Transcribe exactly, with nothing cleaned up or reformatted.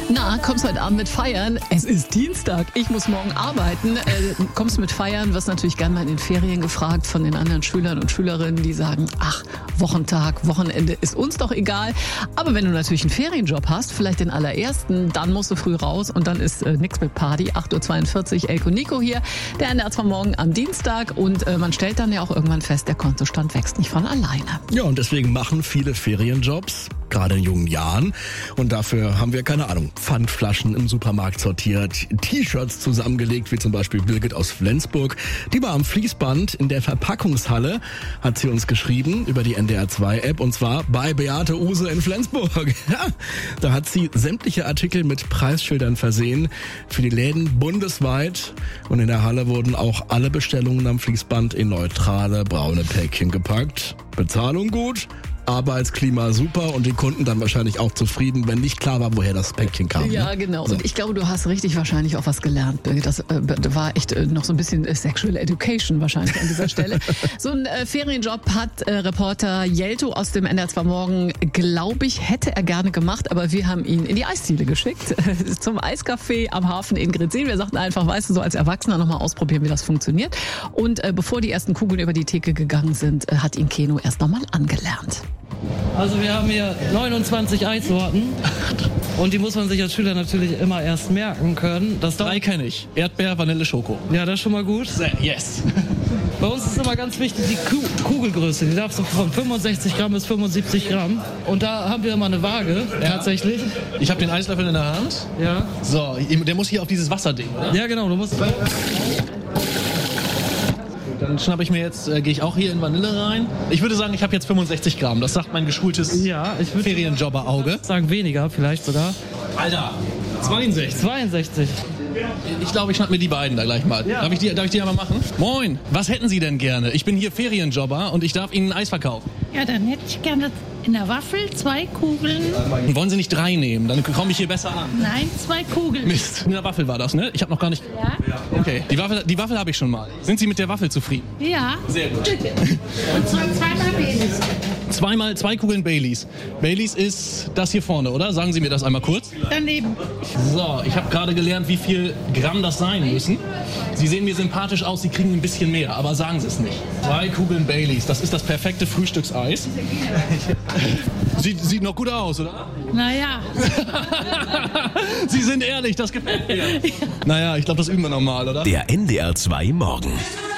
Na, kommst heute Abend mit feiern? Es ist Dienstag, ich muss morgen arbeiten. Äh, kommst mit feiern, wirst natürlich gern mal in den Ferien gefragt von den anderen Schülern und Schülerinnen, die sagen, ach, Wochentag, Wochenende ist uns doch egal. Aber wenn du natürlich einen Ferienjob hast, vielleicht den allerersten, dann musst du früh raus und dann ist äh, nix mit Party. acht Uhr zweiundvierzig, Elko Nico hier, der N D R zwei Morgen am Dienstag. Und äh, man stellt dann ja auch irgendwann fest, der Kontostand wächst nicht von alleine. Ja, und deswegen machen viele Ferienjobs, gerade in jungen Jahren. Und dafür haben wir, keine Ahnung, Pfandflaschen im Supermarkt sortiert, T-Shirts zusammengelegt, wie zum Beispiel Birgit aus Flensburg. Die war am Fließband in der Verpackungshalle, hat sie uns geschrieben über die N D R zwei App, und zwar bei Beate Use in Flensburg. Ja, da hat sie sämtliche Artikel mit Preisschildern versehen für die Läden bundesweit. Und in der Halle wurden auch alle Bestellungen am Fließband in neutrale braune Päckchen gepackt. Bezahlung gut, Arbeitsklima super und die Kunden dann wahrscheinlich auch zufrieden, wenn nicht klar war, woher das Päckchen kam. Ja, ne? genau. So. Und ich glaube, du hast richtig wahrscheinlich auch was gelernt, Birgit. Das äh, war echt äh, noch so ein bisschen äh, Sexual Education wahrscheinlich an dieser Stelle. So ein äh, Ferienjob hat äh, Reporter Jelto aus dem N D R zwei Morgen, glaube ich, hätte er gerne gemacht, aber wir haben ihn in die Eisdiele geschickt, äh, zum Eiscafé am Hafen in Gretzin. Wir sagten einfach, weißt du, so als Erwachsener nochmal ausprobieren, wie das funktioniert. Und äh, bevor die ersten Kugeln über die Theke gegangen sind, äh, hat ihn Keno erst nochmal angelernt. Also wir haben hier neunundzwanzig Eissorten und die muss man sich als Schüler natürlich immer erst merken können. Das Drei kenne ich. Erdbeer, Vanille, Schoko. Ja, das ist schon mal gut. Yes. Bei uns ist immer ganz wichtig die Ku- Kugelgröße. Die darf so von fünfundsechzig Gramm bis fünfundsiebzig Gramm. Und da haben wir immer eine Waage, Ja. tatsächlich. Ich habe den Eislöffel in der Hand. Ja. So, der muss hier auf dieses Wasserding, oder? Ja, genau. Du musst. Dann schnappe ich mir jetzt, äh, gehe ich auch hier in Vanille rein. Ich würde sagen, ich habe jetzt fünfundsechzig Gramm. Das sagt mein geschultes Ja, ich würde Ferienjobber-Auge. sagen weniger, vielleicht sogar. Alter, zweiundsechzig. zweiundsechzig. Ich glaube, ich schnapp mir die beiden da gleich mal. Ja. Darf ich die, darf ich die einmal machen? Moin, was hätten Sie denn gerne? Ich bin hier Ferienjobber und ich darf Ihnen Eis verkaufen. Ja, dann hätte ich gerne in der Waffel zwei Kugeln. Wollen Sie nicht drei nehmen? Dann komme ich hier besser an. Nein, zwei Kugeln. Mist, in der Waffel war das, ne? Ich habe noch gar nicht... Ja? Okay, die Waffel, die Waffel habe ich schon mal. Sind Sie mit der Waffel zufrieden? Ja. Sehr gut. Und zwar zweimal Baileys. Zweimal zwei Kugeln Baileys. Baileys ist das hier vorne, oder? Sagen Sie mir das einmal kurz. Daneben. So, ich habe gerade gelernt, wie viel Gramm das sein müssen. Sie sehen mir sympathisch aus, Sie kriegen ein bisschen mehr, aber sagen Sie es nicht. Zwei Kugeln Baileys, das ist das perfekte Frühstückseis. Sieht, sieht noch gut aus, oder? Naja. Sie sind ehrlich, das gefällt mir. Naja, ich glaube, das üben wir nochmal, oder? Der N D R zwei Morgen.